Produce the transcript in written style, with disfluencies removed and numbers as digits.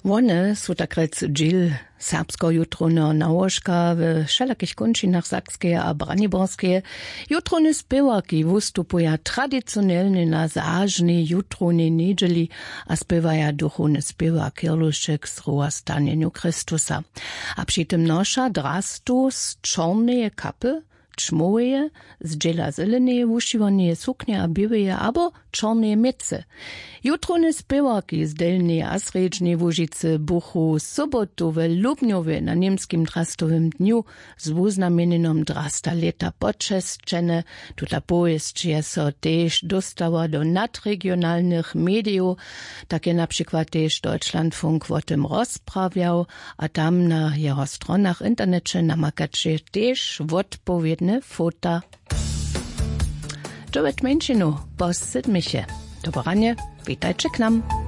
One su takrec dżil serbsko jutrono nałożka w wszelakich kończynach sakskie a braniborskie. Jutrony spěwaki wystupują tradycjonalnie na zażnej jutronej niedzieli, a spěwaja duchowny spěwak Kirluszek z Stanieniu Chrystusa. A przy tym nosza drastu z czarnej kapy, czmoje, z dżela zelenej wuszywanej suknie a białe albo czarnej miece. Jutrony spěwaki z delnej a sredźnej Łužice buchu sobotu w Lubnjowie na niemskim drastowym dniu z wuznamienenom drasta leta počesćene. Tuta powieść je so też dostała do nadregionalnych mediów, takie na przykład też Deutschlandfunk o tym rozprawiał, a tam na jeho stronach internecie namakacie też odpowiednie fota. Joet Menschino, Boss Sidmiche. Dobranie, witajcie k nam.